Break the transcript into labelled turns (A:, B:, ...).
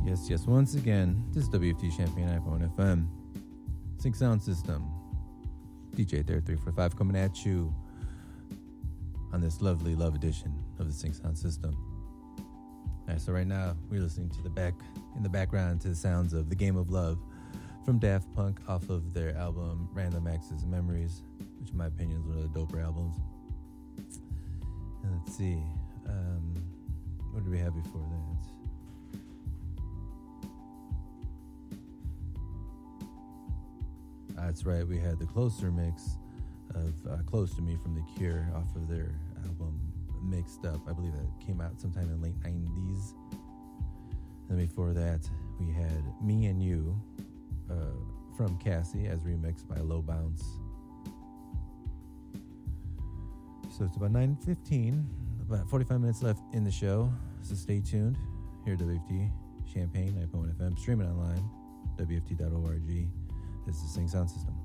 A: Yes, once again, this is WFT Champaign iPhone FM. Sync Sound System. DJ There 345 coming at you on this lovely love edition of the Sync Sound System. Alright, so right now we're listening to in the background to the sounds of The Game of Love from Daft Punk off of their album Random Access Memories, which in my opinion is one of the doper albums. And let's see, what did we have before that? That's right, we had the Closer mix of Close to Me from The Cure off of their album Mixed Up. I believe that came out sometime in the late 90s. And before that, we had Me and You from Cassie as remixed by Low Bounce. So it's about 9:15, about 45 minutes left in the show. So stay tuned here at WFT Champaign, iPhone FM, streaming online, WFT.org. This is the Sync Sound System.